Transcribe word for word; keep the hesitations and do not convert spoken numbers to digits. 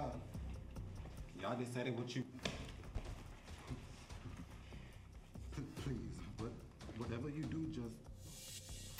y'all. Y'all decided what you. Please, but whatever you do,